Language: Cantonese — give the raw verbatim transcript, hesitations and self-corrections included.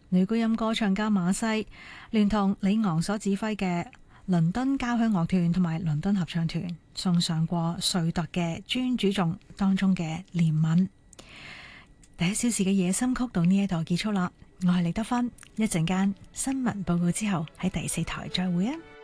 女高音歌唱家馬西聯同李昂所指揮嘅倫敦交響樂團同埋倫敦合唱團送上過瑞特嘅專主頌當中嘅憐憫。第一小時嘅夜深曲到呢一度結束啦，我係李德芬，一陣間新聞報告之後喺第四台再會啊。